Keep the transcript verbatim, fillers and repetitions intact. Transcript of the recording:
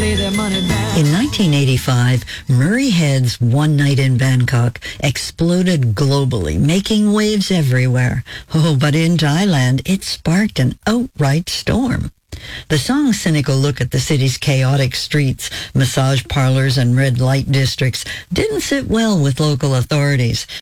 lay their money down. In nineteen eighty-five, Murray Head's One Night in Bangkok exploded globally, making waves everywhere. Oh, but in Thailand, it sparked an outright storm. The song's cynical look at the city's chaotic streets, massage parlors, and red light districts didn't sit well with local authorities.